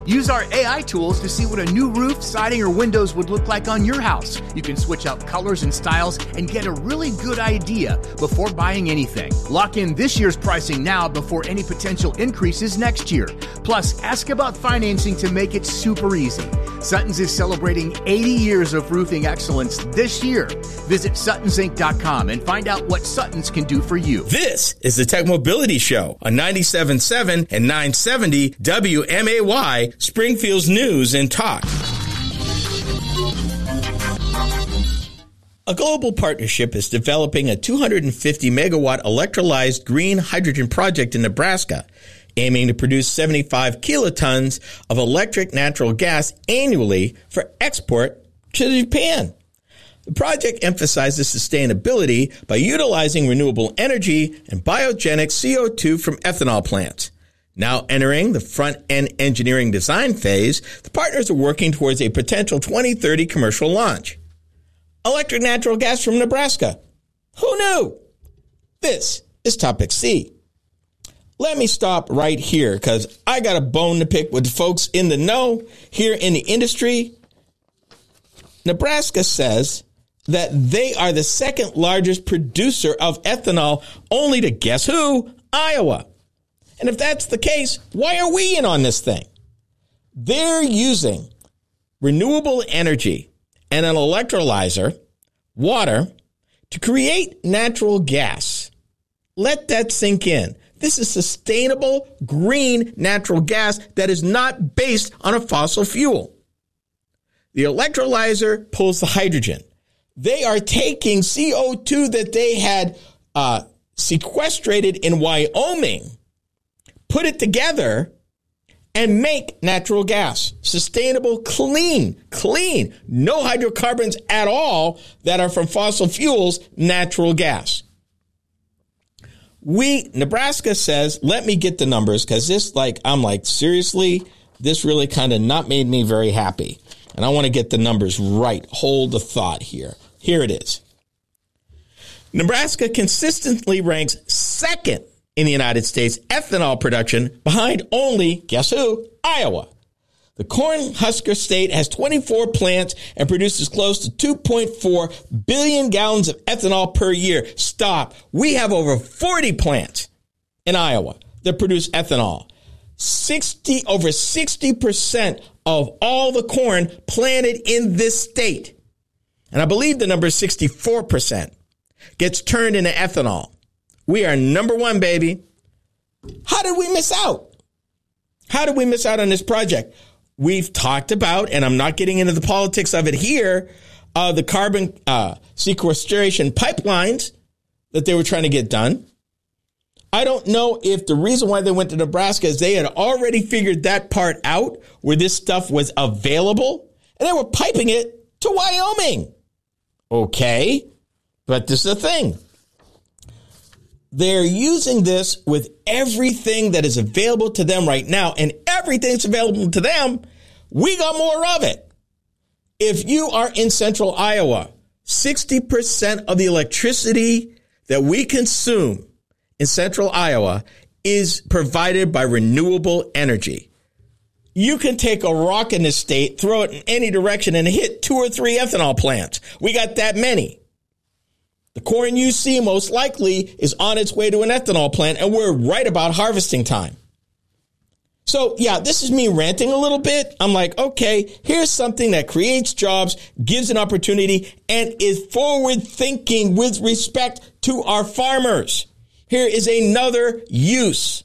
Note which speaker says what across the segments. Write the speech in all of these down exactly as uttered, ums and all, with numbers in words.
Speaker 1: Use our A I tools to see what a new roof, siding, or windows would look like on your house. You can switch out colors and styles and get a really good idea before buying anything. Lock in this year's pricing now before any potential increases next year. Plus, ask about financing to make it super easy. Suttons is celebrating eighty years of roofing excellence this year. Visit Suttons Inc dot com and find out what Suttons can do for you.
Speaker 2: This is the Tech Mobility Show on ninety-seven point seven and nine seventy W M A Y, Springfield's News and Talk. A global partnership is developing a two hundred fifty megawatt electrolyzed green hydrogen project in Nebraska, aiming to produce seventy-five kilotons of electric natural gas annually for export to Japan. The project emphasizes sustainability by utilizing renewable energy and biogenic C O two from ethanol plants. Now entering the front-end engineering design phase, the partners are working towards a potential twenty thirty commercial launch. Electric natural gas from Nebraska. Who knew? This is Topic C. Let me stop right here because I got a bone to pick with folks in the know here in the industry. Nebraska says that they are the second largest producer of ethanol, only to guess who? Iowa. And if that's the case, why are we in on this thing? They're using renewable energy and an electrolyzer, water, to create natural gas. Let that sink in. This is sustainable, green natural gas that is not based on a fossil fuel. The electrolyzer pulls the hydrogen. They are taking C O two that they had uh, sequestrated in Wyoming, put it together, and make natural gas. Sustainable, clean, clean, no hydrocarbons at all that are from fossil fuels, natural gas. We, Nebraska says, let me get the numbers, because this, like, I'm like, seriously, this really kind of not made me very happy. And I want to get the numbers right. Hold the thought here. Here it is. Nebraska consistently ranks second in the United States ethanol production, behind only, guess who? Iowa. The corn husker state has twenty-four plants and produces close to two point four billion gallons of ethanol per year. Stop. We have over forty plants in Iowa that produce ethanol. sixty, over sixty percent of all the corn planted in this state, and I believe the number is sixty-four percent, gets turned into ethanol. We are number one, baby. How did we miss out? How did we miss out on this project? We've talked about, and I'm not getting into the politics of it here, uh, the carbon uh, sequestration pipelines that they were trying to get done. I don't know if the reason why they went to Nebraska is they had already figured that part out where this stuff was available, and they were piping it to Wyoming. Okay, but this is the thing. They're using this with everything that is available to them right now, and everything that's available to them, we got more of it. If you are in central Iowa, sixty percent of the electricity that we consume in central Iowa is provided by renewable energy. You can take a rock in this state, throw it in any direction, and hit two or three ethanol plants. We got that many. The corn you see most likely is on its way to an ethanol plant, and we're right about harvesting time. So, yeah, this is me ranting a little bit. I'm like, okay, here's something that creates jobs, gives an opportunity, and is forward-thinking with respect to our farmers. Here is another use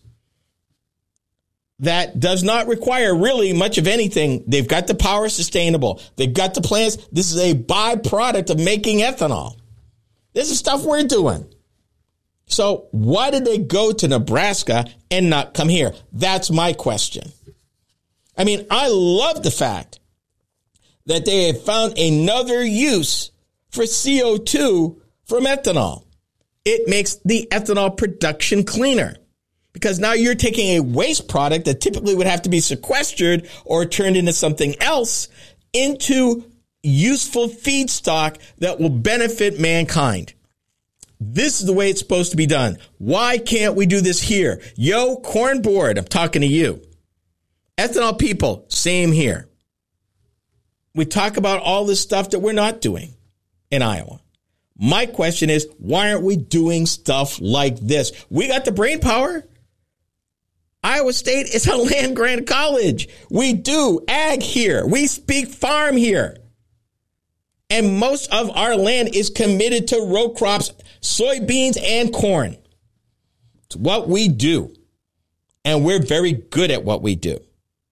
Speaker 2: that does not require really much of anything. They've got the power sustainable. They've got the plants. This is a byproduct of making ethanol. This is stuff we're doing. So why did they go to Nebraska and not come here? That's my question. I mean, I love the fact that they have found another use for C O two from ethanol. It makes the ethanol production cleaner, because now you're taking a waste product that typically would have to be sequestered or turned into something else into useful feedstock that will benefit mankind. This is the way it's supposed to be done. Why can't we do this here? Yo, Corn Board, I'm talking to you. Ethanol people, same here. We talk about all this stuff that we're not doing in Iowa. My question is, why aren't we doing stuff like this? We got the brain power. Iowa State is a land-grant college. We do ag here. We speak farm here. And most of our land is committed to row crops, soybeans and corn. It's what we do. And we're very good at what we do.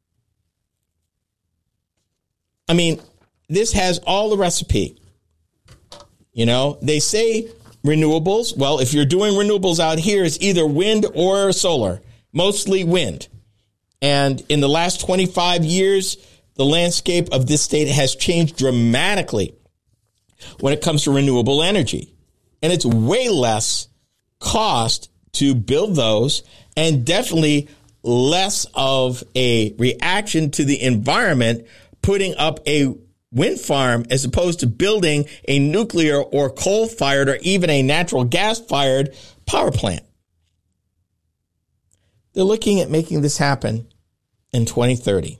Speaker 2: I mean, this has all the recipe. You know, they say renewables. Well, if you're doing renewables out here, it's either wind or solar, mostly wind. And in the last twenty-five years, the landscape of this state has changed dramatically when it comes to renewable energy. And it's way less cost to build those, and definitely less of a reaction to the environment putting up a wind farm as opposed to building a nuclear or coal-fired or even a natural gas-fired power plant. They're looking at making this happen in twenty thirty.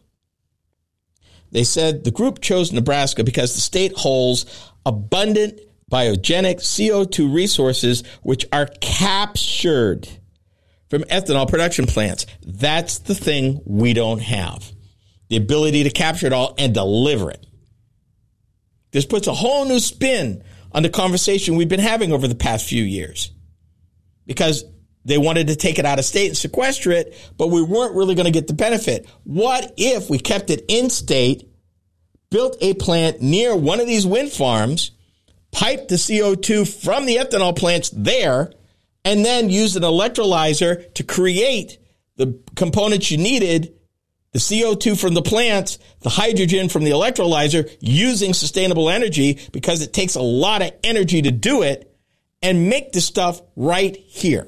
Speaker 2: They said the group chose Nebraska because the state holds abundant biogenic C O two resources which are captured from ethanol production plants. That's the thing we don't have. The ability to capture it all and deliver it. This puts a whole new spin on the conversation we've been having over the past few years. Because they wanted to take it out of state and sequester it, but we weren't really going to get the benefit. What if we kept it in state, built a plant near one of these wind farms, piped the C O two from the ethanol plants there, and then used an electrolyzer to create the components you needed, the C O two from the plants, the hydrogen from the electrolyzer, using sustainable energy because it takes a lot of energy to do it, and make the stuff right here.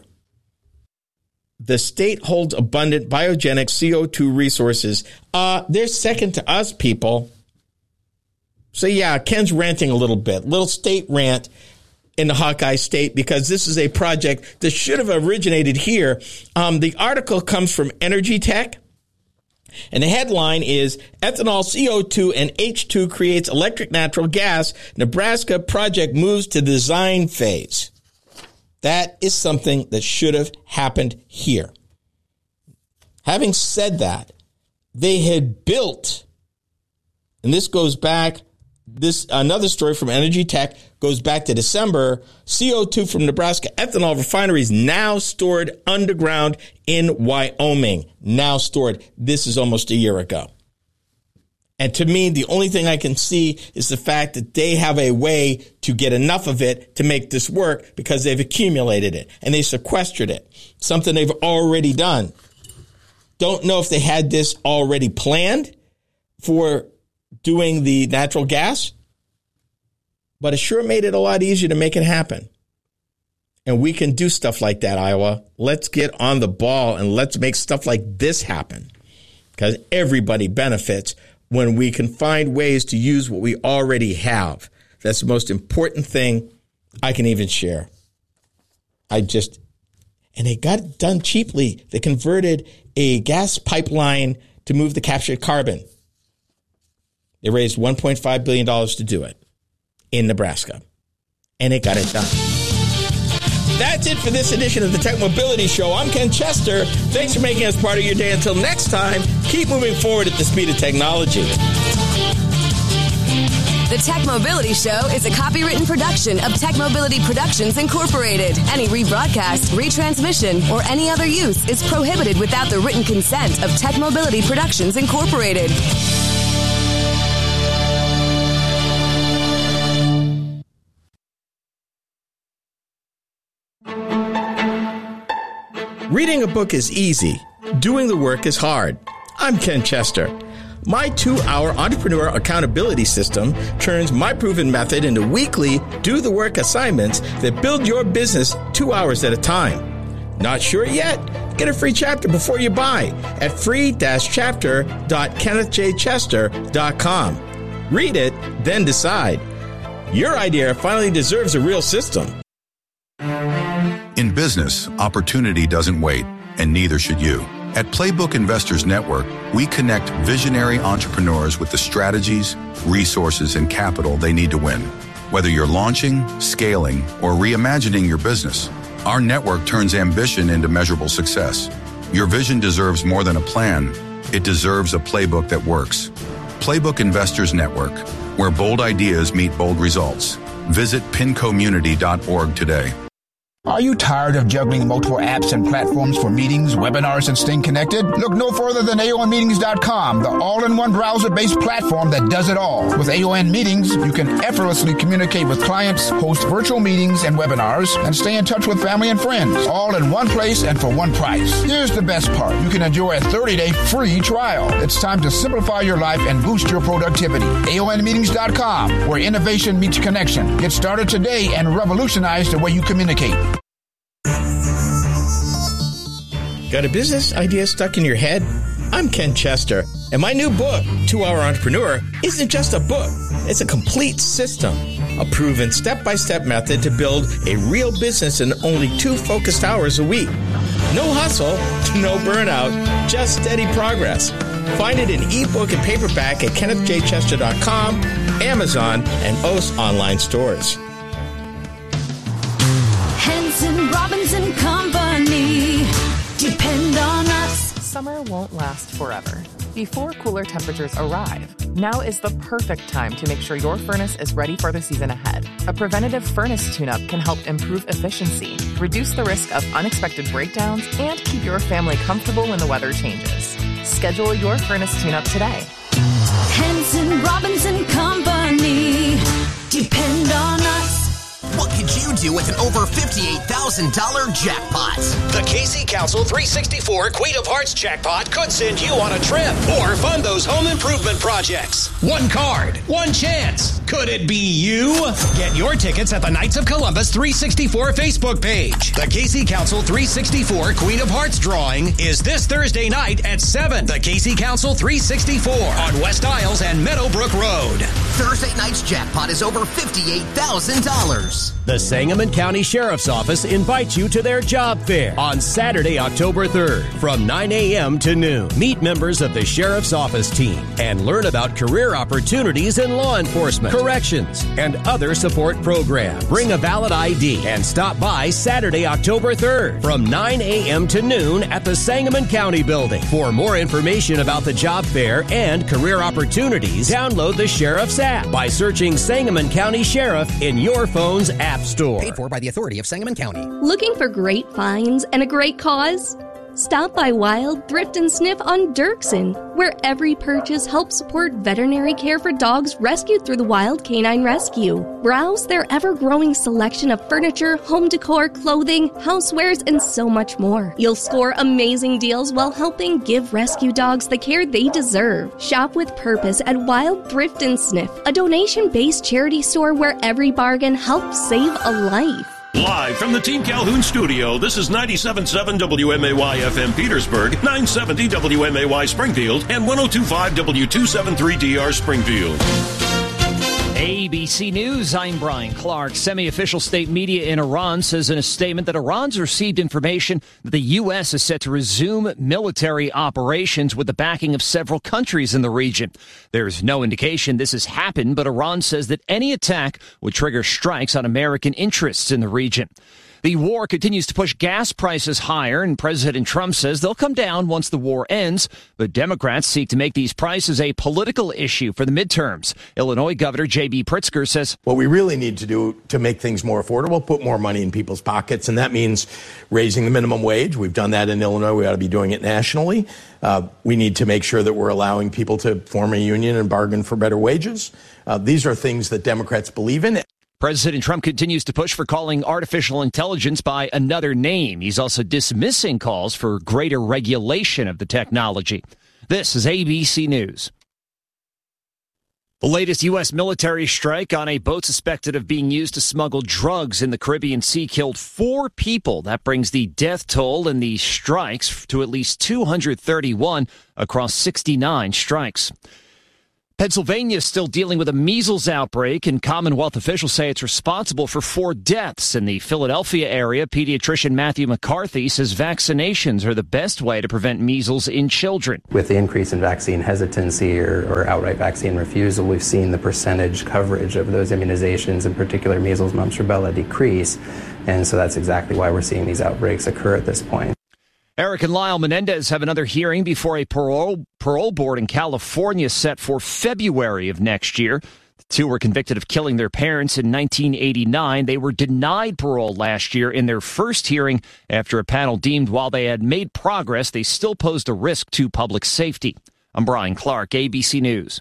Speaker 2: The state holds abundant biogenic C O two resources. Uh, they're second to us, people. So yeah, Ken's ranting a little bit, little state rant in the Hawkeye State, because this is a project that should have originated here. Um, the article comes from Energy Tech. And the headline is, ethanol, C O two, and H two creates electric natural gas. Nebraska project moves to design phase. That is something that should have happened here. Having said that, they had built, and this goes back, this another story from Energy Tech goes back to December, C O two from Nebraska ethanol refineries now stored underground in Wyoming. Now stored. This is almost a year ago. And to me, the only thing I can see is the fact that they have a way to get enough of it to make this work because they've accumulated it and they sequestered it. Something they've already done. Don't know if they had this already planned for doing the natural gas, but it sure made it a lot easier to make it happen. And we can do stuff like that, Iowa. Let's get on the ball and let's make stuff like this happen, because everybody benefits when we can find ways to use what we already have. That's the most important thing I can even share. I just, and they got it done cheaply. They converted a gas pipeline to move the captured carbon. They raised one point five billion dollars to do it in Nebraska, and it got it done. That's it for this edition of the Tech Mobility Show. I'm Ken Chester. Thanks for making us part of your day. Until next time, keep moving forward at the speed of technology.
Speaker 3: The Tech Mobility Show is a copywritten production of Tech Mobility Productions, Incorporated. Any rebroadcast, retransmission, or any other use is prohibited without the written consent of Tech Mobility Productions, Incorporated.
Speaker 2: Reading a book is easy. Doing the work is hard. I'm Ken Chester. My two-hour entrepreneur accountability system turns my proven method into weekly do-the-work assignments that build your business two hours at a time. Not sure yet? Get a free chapter before you buy at free dash chapter dot kenneth j chester dot com. Read it, then decide. Your idea finally deserves a real system.
Speaker 4: In business, opportunity doesn't wait, and neither should you. At Playbook Investors Network, we connect visionary entrepreneurs with the strategies, resources, and capital they need to win. Whether you're launching, scaling, or reimagining your business, our network turns ambition into measurable success. Your vision deserves more than a plan. It deserves a playbook that works. Playbook Investors Network, where bold ideas meet bold results. Visit pincommunity dot org today.
Speaker 5: Are you tired of juggling multiple apps and platforms for meetings, webinars, and staying connected? Look no further than A O N meetings dot com, the all-in-one browser-based platform that does it all. With A O N Meetings, you can effortlessly communicate with clients, host virtual meetings and webinars, and stay in touch with family and friends, all in one place and for one price. Here's the best part. You can enjoy a thirty-day free trial. It's time to simplify your life and boost your productivity. A O N meetings dot com, where innovation meets connection. Get started today and revolutionize the way you communicate.
Speaker 2: Got a business idea stuck in your head? I'm Ken Chester, and my new book, two hour Entrepreneur, isn't just a book. It's a complete system, a proven step-by-step method to build a real business in only two focused hours a week. No hustle, no burnout, just steady progress. Find it in ebook and paperback at kenneth j chester dot com, Amazon, and O S online stores.
Speaker 6: Henson, Robinson Company. Depend on us.
Speaker 7: Summer won't last forever. Before cooler temperatures arrive, now is the perfect time to make sure your furnace is ready for the season ahead. A preventative furnace tune-up can help improve efficiency, reduce the risk of unexpected breakdowns, and keep your family comfortable when the weather changes. Schedule your furnace tune-up today.
Speaker 6: Henson, Robinson Company. Depend on us.
Speaker 8: What could you do with an over fifty-eight thousand dollars jackpot?
Speaker 9: The K C Council three sixty-four Queen of Hearts jackpot could send you on a trip or fund those home improvement projects. One card, one chance. Could it be you? Get your tickets at the Knights of Columbus three sixty-four Facebook page. The K C Council three sixty-four Queen of Hearts drawing is this Thursday night at seven. The K C Council three sixty-four on West Isles and Meadowbrook Road.
Speaker 8: Thursday night's jackpot is over fifty-eight thousand dollars.
Speaker 10: The Sangamon County Sheriff's Office invites you to their job fair on Saturday, October third from nine a.m. to noon. Meet members of the Sheriff's Office team and learn about career opportunities in law enforcement, corrections, and other support programs. Bring a valid I D and stop by Saturday, October third from nine a.m. to noon at the Sangamon County Building. For more information about the job fair and career opportunities, download the Sheriff's app by searching Sangamon County Sheriff in your phone's app store.
Speaker 8: Paid for by the authority of Sangamon County.
Speaker 11: Looking for great finds and a great cause? Stop by Wild Thrift and Sniff on Dirksen, where every purchase helps support veterinary care for dogs rescued through the Wild Canine Rescue. Browse their ever-growing selection of furniture, home decor, clothing, housewares, and so much more. You'll score amazing deals while helping give rescue dogs the care they deserve. Shop with purpose at Wild Thrift and Sniff, a donation-based charity store where every bargain helps save a life.
Speaker 12: Live from the Team Calhoun studio, this is ninety-seven point seven W M A Y F M Petersburg, nine seventy W M A Y Springfield, and one oh two point five W two seventy-three D R Springfield.
Speaker 13: A B C News, I'm Brian Clark. Semi-official state media in Iran says in a statement that Iran's received information that the U S is set to resume military operations with the backing of several countries in the region. There's no indication this has happened, but Iran says that any attack would trigger strikes on American interests in the region. The war continues to push gas prices higher, and President Trump says they'll come down once the war ends. But Democrats seek to make these prices a political issue for the midterms. Illinois Governor J B Pritzker says,
Speaker 14: what we really need to do to make things more affordable, put more money in people's pockets, and that means raising the minimum wage. We've done that in Illinois. We ought to be doing it nationally. Uh, we need to make sure that we're allowing people to form a union and bargain for better wages. Uh, these are things that Democrats believe in.
Speaker 13: President Trump continues to push for calling artificial intelligence by another name. He's also dismissing calls for greater regulation of the technology. This is A B C News. The latest U S military strike on a boat suspected of being used to smuggle drugs in the Caribbean Sea killed four people. That brings the death toll in the strikes to at least two hundred thirty-one across sixty-nine strikes. Pennsylvania is still dealing with a measles outbreak, and Commonwealth officials say it's responsible for four deaths. In the Philadelphia area, pediatrician Matthew McCarthy says vaccinations are the best way to prevent measles in children.
Speaker 15: With the increase in vaccine hesitancy or, or outright vaccine refusal, we've seen the percentage coverage of those immunizations, in particular measles, mumps, rubella, decrease. And so that's exactly why we're seeing these outbreaks occur at this point.
Speaker 13: Eric and Lyle Menendez have another hearing before a parole parole board in California set for February of next year. The two were convicted of killing their parents in nineteen eighty-nine. They were denied parole last year in their first hearing after a panel deemed while they had made progress, they still posed a risk to public safety. I'm Brian Clark, A B C News.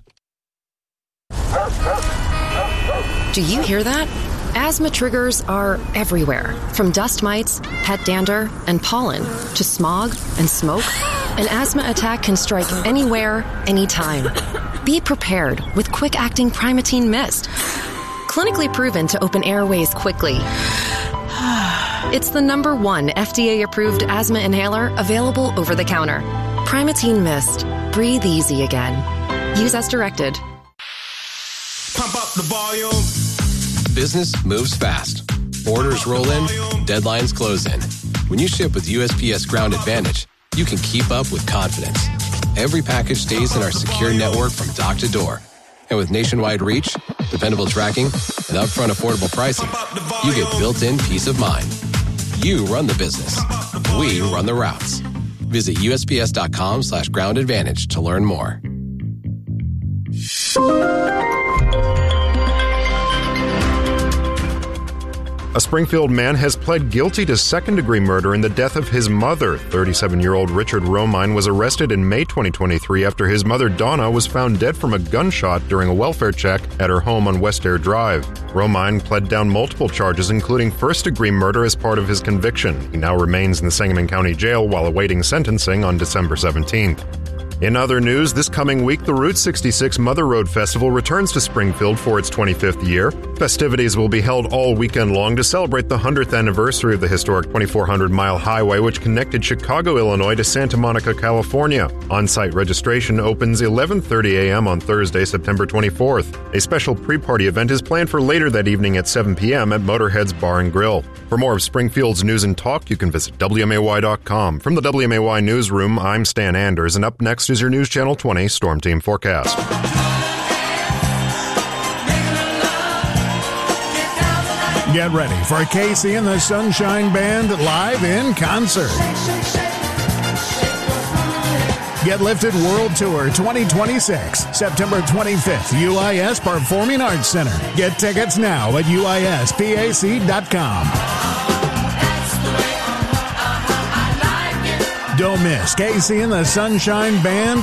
Speaker 16: Do you hear that? Asthma triggers are everywhere, from dust mites, pet dander, and pollen, to smog and smoke. An asthma attack can strike anywhere, anytime. Be prepared with quick-acting Primatene Mist. Clinically proven to open airways quickly. It's the number one F D A-approved asthma inhaler available over the counter. Primatene Mist. Breathe easy again. Use as directed.
Speaker 17: Pump up the volume.
Speaker 18: Business moves fast. Orders roll in, deadlines close in. When you ship with U S P S Ground Advantage, you can keep up with confidence. Every package stays in our secure network from dock to door. And with nationwide reach, dependable tracking, and upfront affordable pricing, you get built-in peace of mind. You run the business. We run the routes. Visit USPS.com slash ground advantage to learn more.
Speaker 19: A Springfield man has pled guilty to second-degree murder in the death of his mother. thirty-seven-year-old Richard Romine was arrested in May twenty twenty-three after his mother, Donna, was found dead from a gunshot during a welfare check at her home on West Air Drive. Romine pled down multiple charges, including first-degree murder as part of his conviction. He now remains in the Sangamon County Jail while awaiting sentencing on December seventeenth. In other news, this coming week, the Route sixty-six Mother Road Festival returns to Springfield for its twenty-fifth year. Festivities will be held all weekend long to celebrate the hundredth anniversary of the historic twenty-four hundred mile highway which connected Chicago, Illinois to Santa Monica, California. On-site registration opens eleven thirty a.m. on Thursday, September twenty-fourth. A special pre-party event is planned for later that evening at seven p.m. at Motorhead's Bar and Grill. For more of Springfield's news and talk, you can visit W M A Y dot com. From the W M A Y Newsroom, I'm Stan Anders, and up next is your News Channel twenty Storm Team forecast.
Speaker 20: Get ready for K C and the Sunshine Band live in concert. Get Lifted World Tour twenty twenty-six, September twenty-fifth, U I S Performing Arts Center. Get tickets now at U I S P A C dot com. Don't miss K C and the Sunshine Band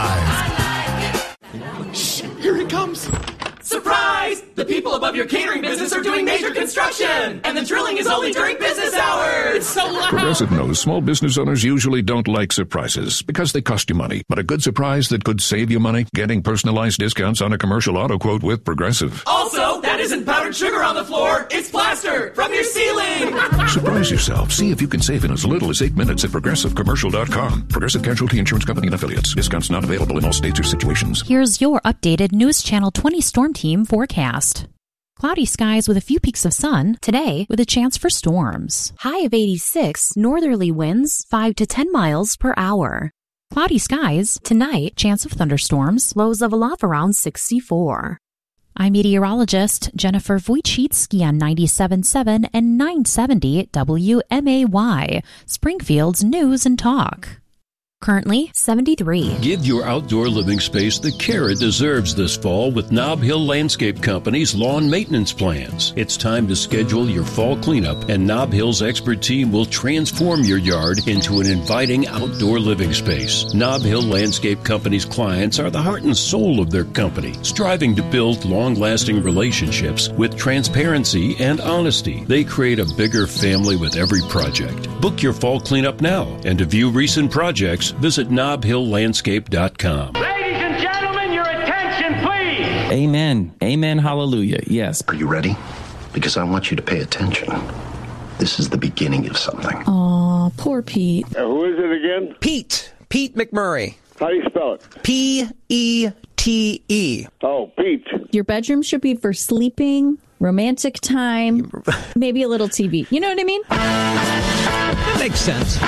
Speaker 20: live.
Speaker 21: Shh, here it comes. Surprise! The people above your catering business are doing major construction, and the drilling is only during business hours. It's so loud.
Speaker 22: Progressive knows small business owners usually don't like surprises because they cost you money. But a good surprise that could save you money? Getting personalized discounts on a commercial auto quote with Progressive.
Speaker 21: Also, that isn't powdered sugar on the floor. It's plaster from your ceiling.
Speaker 22: Surprise yourself. See if you can save in as little as eight minutes at Progressive Commercial dot com. Progressive Casualty Insurance Company and Affiliates. Discounts not available in all states or situations.
Speaker 23: Here's your updated News Channel twenty Storm Team forecast. Cloudy skies with a few peaks of sun. Today, with a chance for storms. High of eighty-six, northerly winds five to ten miles per hour. Cloudy skies. Tonight, chance of thunderstorms. Lows level off around sixty-four. I'm meteorologist Jennifer Wojcicki on ninety-seven point seven and nine seventy W M A Y, Springfield's News and Talk. Currently seventy-three.
Speaker 12: Give your outdoor living space the care it deserves this fall with Nob Hill Landscape Company's lawn maintenance plans. It's time to schedule your fall cleanup, and Nob Hill's expert team will transform your yard into an inviting outdoor living space. Nob Hill Landscape Company's clients are the heart and soul of their company, striving to build long-lasting relationships with transparency and honesty. They create a bigger family with every project. Book your fall cleanup now, and to view recent projects, visit nob hill landscape dot com.
Speaker 24: Ladies and gentlemen, your attention, please.
Speaker 25: Amen. Amen. Hallelujah. Yes.
Speaker 26: Are you ready? Because I want you to pay attention. This is the beginning of something.
Speaker 23: Aw, poor Pete.
Speaker 27: Uh, who is it again?
Speaker 28: Pete. Pete McMurray.
Speaker 27: How do you spell it?
Speaker 28: P E T
Speaker 1: T E.
Speaker 2: Oh, Pete.
Speaker 3: Your bedroom should be for sleeping, romantic time, maybe a little T V. You know what I mean?
Speaker 1: That makes sense.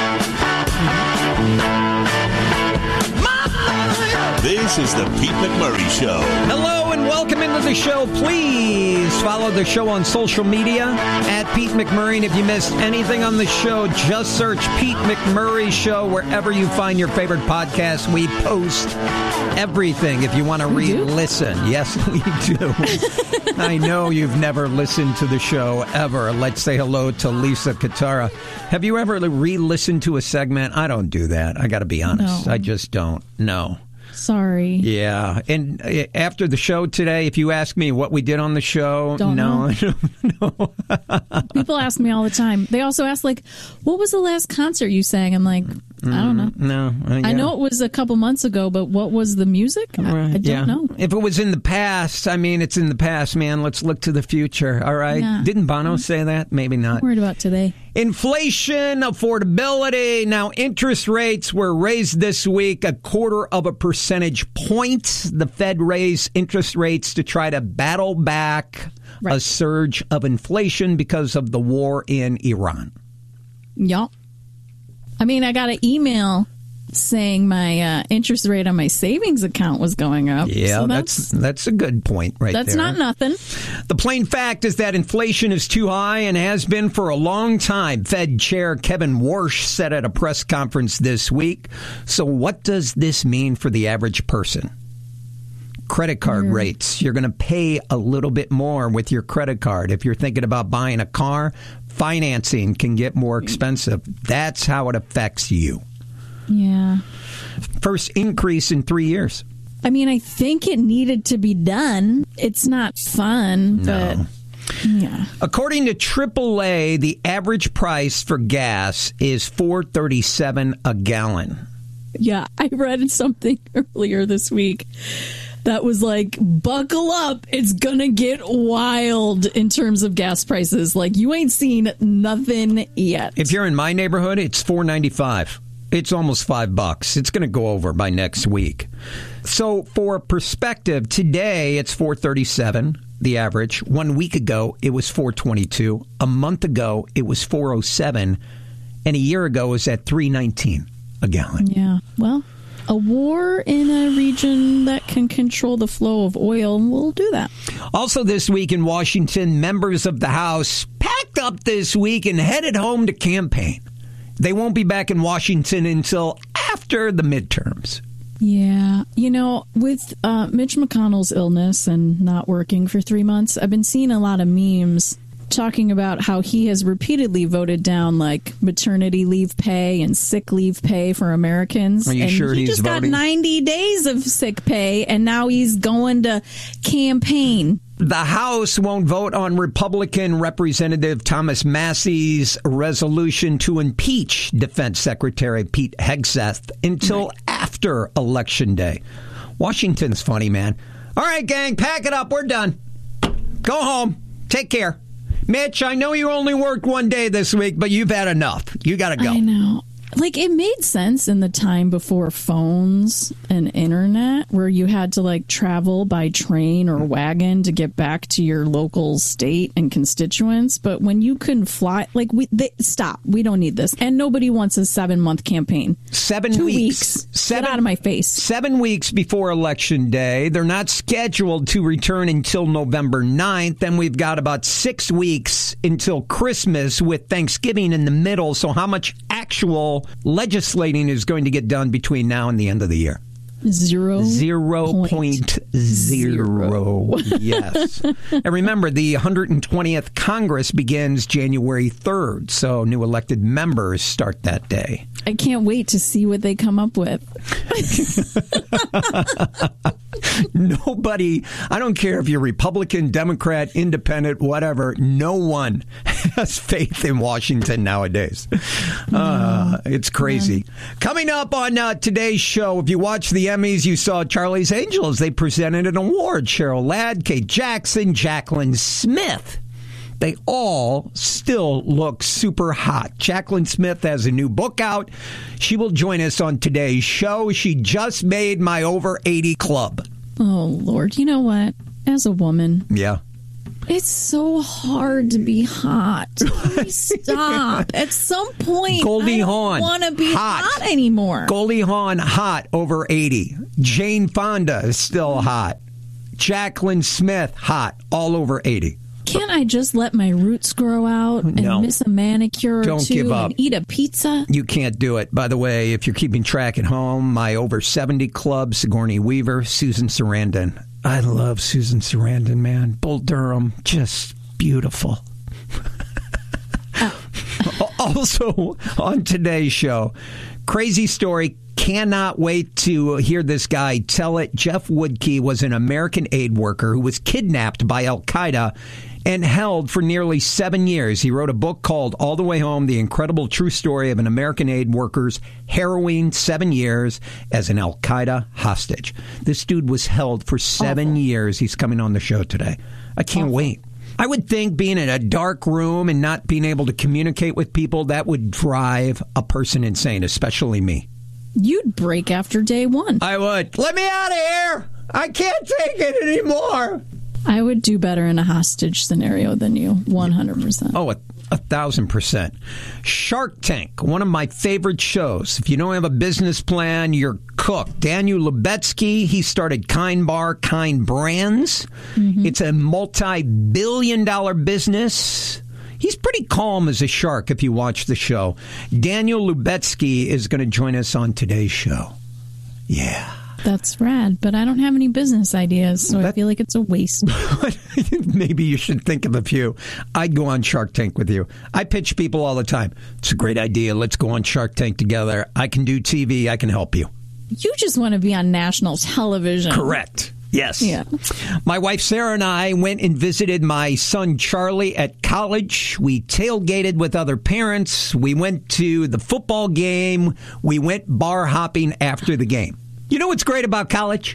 Speaker 4: This is the Pete McMurray Show.
Speaker 1: Hello and welcome into the show. Please follow the show on social media at Pete McMurray. And if you missed anything on the show, just search Pete McMurray Show wherever you find your favorite podcast. We post everything if you want to re-listen. Yes, we do. I know you've never listened to the show ever. Let's say hello to Lisa Katara. Have you ever re-listened to a segment? I don't do that. I got to be honest.
Speaker 3: No.
Speaker 1: I just don't. No.
Speaker 3: Sorry.
Speaker 1: Yeah. And after the show today, if you ask me what we did on the show,
Speaker 3: Don't
Speaker 1: no,
Speaker 3: know.
Speaker 1: I don't know.
Speaker 3: People ask me all the time. They also ask, like, what was the last concert you sang? I'm like, I don't know.
Speaker 1: No. Uh, yeah.
Speaker 3: I know it was a couple months ago, but what was the music? I, I don't
Speaker 1: yeah.
Speaker 3: know.
Speaker 1: If it was in the past, I mean, it's in the past, man. Let's look to the future. All right.
Speaker 3: Yeah.
Speaker 1: Didn't Bono say that? Maybe not.
Speaker 3: I'm worried about today.
Speaker 1: Inflation, affordability. Now, interest rates were raised this week a quarter of a percentage point. The Fed raised interest rates to try to battle back right. a surge of inflation because of the war in Iran.
Speaker 3: Yup. I mean, I got an email saying my uh, interest rate on my savings account was going up.
Speaker 1: Yeah,
Speaker 3: so
Speaker 1: that's,
Speaker 3: that's
Speaker 1: that's a good point right
Speaker 3: that's
Speaker 1: there.
Speaker 3: That's not nothing.
Speaker 1: The plain fact is that inflation is too high and has been for a long time. Fed Chair Kevin Warsh said at a press conference this week. So what does this mean for the average person? Credit card mm. rates. You're going to pay a little bit more with your credit card. If you're thinking about buying a car, financing can get more expensive. That's how it affects you.
Speaker 3: Yeah.
Speaker 1: First increase in three years.
Speaker 3: I mean, I think it needed to be done. It's not fun,
Speaker 1: no.
Speaker 3: but yeah.
Speaker 1: According to triple A, the average price for gas is four thirty-seven a gallon.
Speaker 3: Yeah, I read something earlier this week that was like, buckle up, it's gonna get wild in terms of gas prices. Like, you ain't seen nothing yet.
Speaker 1: If you're in my neighborhood, it's four ninety-five. It's almost five bucks. It's going to go over by next week. So for perspective, today it's four thirty-seven, the average. One week ago, it was four twenty-two. A month ago, it was four oh seven. And a year ago, it was at three nineteen a gallon.
Speaker 3: Yeah. Well, a war in a region that can control the flow of oil will do that.
Speaker 1: Also this week in Washington, members of the House packed up this week and headed home to campaign. They won't be back in Washington until after the midterms.
Speaker 3: Yeah. You know, with uh, Mitch McConnell's illness and not working for three months, I've been seeing a lot of memes talking about how he has repeatedly voted down, like, maternity leave pay and sick leave pay for Americans.
Speaker 1: Are you
Speaker 3: and
Speaker 1: sure
Speaker 3: he
Speaker 1: he's
Speaker 3: just
Speaker 1: voting?
Speaker 3: got ninety days of sick pay, and now he's going to campaign.
Speaker 1: The House won't vote on Republican Representative Thomas Massey's resolution to impeach Defense Secretary Pete Hegseth until right. after Election Day. Washington's funny, man. All right, gang, pack it up. We're done. Go home. Take care. Mitch, I know you only worked one day this week, but you've had enough. You got to go.
Speaker 3: I know. Like, it made sense in the time before phones and internet, where you had to, like, travel by train or wagon to get back to your local state and constituents. But when you couldn't fly, like, we they, stop. We don't need this. And nobody wants a seven-month campaign.
Speaker 1: Seven
Speaker 3: Two
Speaker 1: weeks.
Speaker 3: weeks.
Speaker 1: Seven,
Speaker 3: get out of my face.
Speaker 1: Seven weeks before Election Day. They're not scheduled to return until November ninth. Then we've got about six weeks until Christmas with Thanksgiving in the middle. So how much actual legislating is going to get done between now and the end of the year?
Speaker 3: Zero.
Speaker 1: Zero point zero. Yes. And remember, the one hundred twentieth Congress begins January third, so new elected members start that day.
Speaker 3: I can't wait to see what they come up with.
Speaker 1: Nobody, I don't care if you're Republican, Democrat, Independent, whatever, no one has faith in Washington nowadays. Uh, it's crazy. Yeah. Coming up on uh, today's show, if you watch the Emmys, you saw Charlie's Angels. They presented an award. Cheryl Ladd, Kate Jackson, Jaclyn Smith. They all still look super hot. Jaclyn Smith has a new book out. She will join us on today's show. She just made my over eighty club.
Speaker 3: Oh, Lord. You know what? As a woman,
Speaker 1: Yeah.
Speaker 3: it's so hard to be hot. Please stop. At some point,
Speaker 1: Goldie
Speaker 3: I
Speaker 1: Hawn,
Speaker 3: don't want to be
Speaker 1: hot.
Speaker 3: hot. anymore.
Speaker 1: Goldie Hawn, hot, over eighty. Jane Fonda is still hot. Jacqueline Smith, hot, all over eighty.
Speaker 3: Can't I just let my roots grow out and
Speaker 1: No.
Speaker 3: miss a manicure or
Speaker 1: Don't
Speaker 3: two
Speaker 1: give up.
Speaker 3: and eat a pizza?
Speaker 1: You can't do it. By the way, if you're keeping track at home, my over seventy club, Sigourney Weaver, Susan Sarandon. I love Susan Sarandon, man. Bull Durham, just beautiful. Also, on today's show, crazy story. Cannot wait to hear this guy tell it. Jeff Woodkey was an American aid worker who was kidnapped by Al-Qaeda and held for nearly seven years. He wrote a book called All the Way Home, The Incredible True Story of an American Aid Worker's Harrowing Seven Years as an Al-Qaeda Hostage. This dude was held for seven Awful. years. He's coming on the show today. I can't Awful. wait. I would think being in a dark room and not being able to communicate with people, that would drive a person insane, especially me.
Speaker 3: You'd break after day one.
Speaker 1: I would. Let me out of here. I can't take it anymore.
Speaker 3: I would do better in a hostage scenario than you, one hundred percent.
Speaker 1: Oh, a, a thousand percent. Shark Tank, one of my favorite shows. If you don't have a business plan, you're cooked. Daniel Lubetzky, he started Kind Bar, Kind Brands. Mm-hmm. It's a multi-billion dollar business. He's pretty calm as a shark if you watch the show. Daniel Lubetzky is going to join us on today's show. Yeah.
Speaker 3: That's rad, but I don't have any business ideas, so that, I feel like it's a waste.
Speaker 1: Maybe you should think of a few. I'd go on Shark Tank with you. I pitch people all the time. It's a great idea. Let's go on Shark Tank together. I can do T V. I can help you.
Speaker 3: You just want to be on national television.
Speaker 1: Correct. Yes.
Speaker 3: Yeah.
Speaker 1: My wife Sarah and I went and visited my son Charlie at college. We tailgated with other parents. We went to the football game. We went bar hopping after the game. You know what's great about college?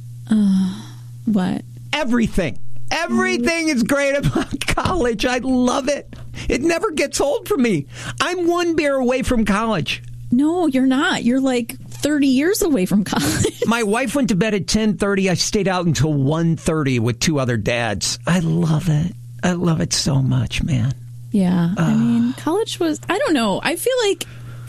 Speaker 3: Uh, what?
Speaker 1: Everything. Everything is great about college. I love it. It never gets old for me. I'm one beer away from college.
Speaker 3: No, you're not. You're like thirty years away from college.
Speaker 1: My wife went to bed at ten thirty. I stayed out until one thirty with two other dads. I love it. I love it so much, man.
Speaker 3: Yeah.
Speaker 1: Uh,
Speaker 3: I mean, college was, I don't know. I feel like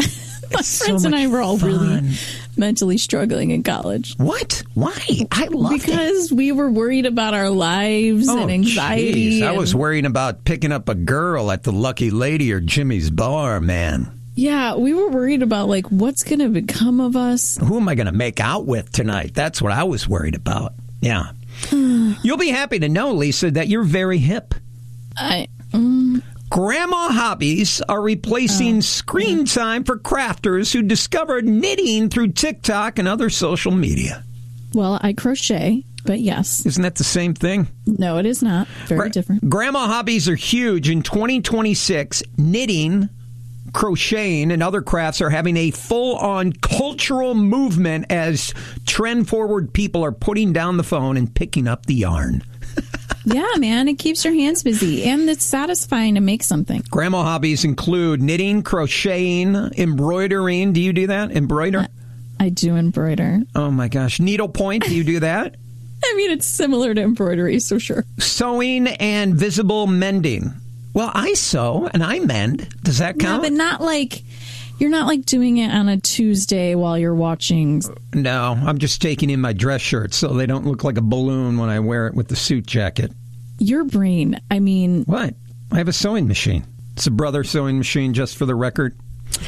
Speaker 3: my friends
Speaker 1: so
Speaker 3: and I were all
Speaker 1: fun.
Speaker 3: really mentally struggling in college.
Speaker 1: What? Why? I love it.
Speaker 3: Because we were worried about our lives
Speaker 1: oh,
Speaker 3: and anxiety.
Speaker 1: Geez. I
Speaker 3: and,
Speaker 1: was worrying about picking up a girl at the Lucky Lady or Jimmy's Bar, man.
Speaker 3: Yeah, we were worried about, like, what's going to become of us.
Speaker 1: Who am I going to make out with tonight? That's what I was worried about. Yeah. You'll be happy to know, Lisa, that you're very hip.
Speaker 3: I... Um,
Speaker 1: Grandma hobbies are replacing
Speaker 3: oh,
Speaker 1: screen
Speaker 3: yeah.
Speaker 1: time for crafters who discovered knitting through TikTok and other social media.
Speaker 3: Well, I crochet, but yes.
Speaker 1: Isn't that the same thing?
Speaker 3: No, it is not. Very
Speaker 1: Gra-
Speaker 3: different.
Speaker 1: Grandma hobbies are huge. In twenty twenty-six, knitting, crocheting, and other crafts are having a full-on cultural movement as trend-forward people are putting down the phone and picking up the yarn.
Speaker 3: Yeah, man, it keeps your hands busy, and it's satisfying to make something.
Speaker 1: Grandma hobbies include knitting, crocheting, embroidering. Do you do that? Embroider?
Speaker 3: I do embroider.
Speaker 1: Oh, my gosh. Needlepoint, do you do that?
Speaker 3: I mean, it's similar to embroidery, so sure.
Speaker 1: Sewing and visible mending. Well, I sew and I mend. Does that count?
Speaker 3: Yeah, but not like... You're not like doing it on a Tuesday while you're watching.
Speaker 1: No, I'm just taking in my dress shirts so they don't look like a balloon when I wear it with the suit jacket.
Speaker 3: Your brain, I mean...
Speaker 1: What? I have a sewing machine. It's a Brother sewing machine, just for the record.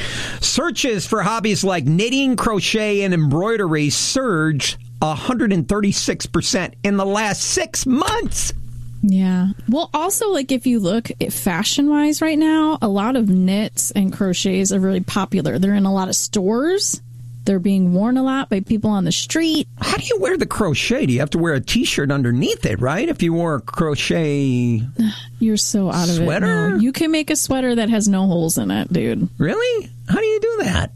Speaker 1: Searches for hobbies like knitting, crochet, and embroidery surged one hundred thirty-six percent in the last six months.
Speaker 3: Yeah. Well, also, like, if you look at fashion-wise right now, a lot of knits and crochets are really popular. They're in a lot of stores. They're being worn a lot by people on the street.
Speaker 1: How do you wear the crochet? Do you have to wear a T-shirt underneath it, right? If you wore a crochet
Speaker 3: You're so out of
Speaker 1: sweater?
Speaker 3: it. Sweater? No. You can make a sweater that has no holes in it, dude.
Speaker 1: Really? How do you do that?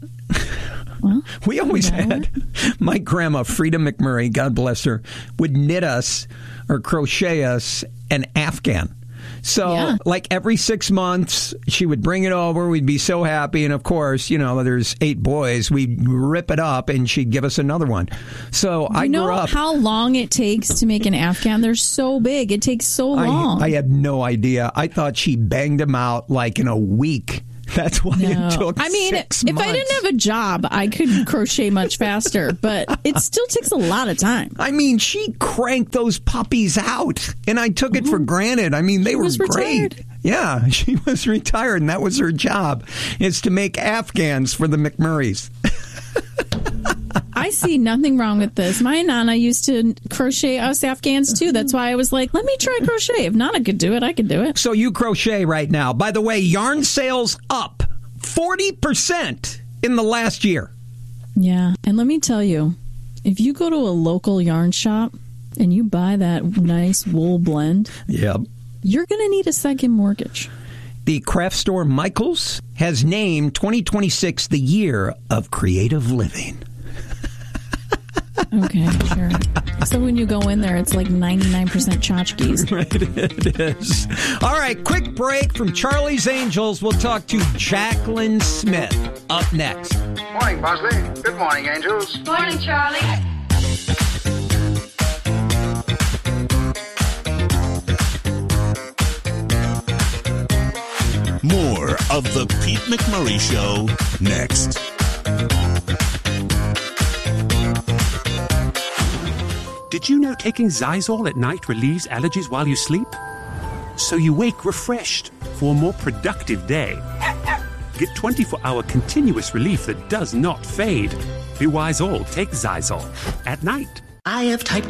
Speaker 3: Well,
Speaker 1: we always had, my grandma, Frida McMurray, God bless her, would knit us or crochet us an Afghan. So,
Speaker 3: Yeah.
Speaker 1: like every six months, she would bring it over. We'd be so happy. And of course, you know, there's eight boys. We'd rip it up and she'd give us another one. So
Speaker 3: You
Speaker 1: I
Speaker 3: know
Speaker 1: grew up.
Speaker 3: how long it takes to make an Afghan? They're so big. It takes so long.
Speaker 1: I, I had no idea. I thought she banged them out like in a week. That's why
Speaker 3: No.
Speaker 1: it took
Speaker 3: I mean,
Speaker 1: six
Speaker 3: if
Speaker 1: months.
Speaker 3: I didn't have a job, I could crochet much faster, but it still takes a lot of time.
Speaker 1: I mean, she cranked those puppies out, and I took it for granted. I mean, they
Speaker 3: She
Speaker 1: were
Speaker 3: was
Speaker 1: great.
Speaker 3: retired.
Speaker 1: Yeah, she was retired, and that was her job, is to make Afghans for the McMurrays.
Speaker 3: I see nothing wrong with this. My Nana used to crochet us Afghans, too. That's why I was like, let me try crochet. If Nana could do it, I could do it.
Speaker 1: So you crochet right now. By the way, yarn sales up forty percent in the last year.
Speaker 3: Yeah, and let me tell you, if you go to a local yarn shop and you buy that nice wool blend,
Speaker 1: Yep.
Speaker 3: you're going to need a second mortgage.
Speaker 1: The craft store Michaels has named twenty twenty-six the year of creative living.
Speaker 3: Okay, sure. So when you go in there, it's like ninety-nine percent tchotchkes.
Speaker 1: Right, it is. All right, quick break from Charlie's Angels. We'll talk to Jacqueline Smith up next.
Speaker 2: Morning, Bosley. Good morning, Angels.
Speaker 5: Morning, Charlie.
Speaker 4: More of the Pete McMurray Show next.
Speaker 6: Did you know taking Zysol at night relieves allergies while you sleep? So you wake refreshed for a more productive day. Get twenty-four hour continuous relief that does not fade. Be wise all, take Zysol at night.
Speaker 7: I have type two